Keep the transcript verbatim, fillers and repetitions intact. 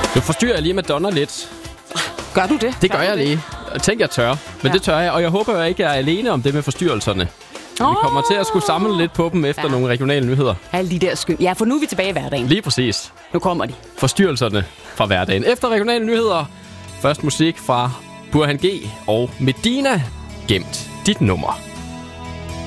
Nu forstyrrer jeg lige Madonna lidt. Gør du det? Det gør, gør jeg lige. Tænk, jeg tør. Men ja. det tør jeg, og jeg håber jo ikke, jeg er alene om det med forstyrrelserne. Oh. Vi kommer til at skulle samle lidt på dem efter ja. nogle regionale nyheder. Alle de der sky. Ja, for nu er vi tilbage i hverdagen. Lige præcis. Nu kommer de. Forstyrrelserne fra hverdagen. Efter regionale nyheder, først musik fra Burhan G og Medina. Gemt dit nummer.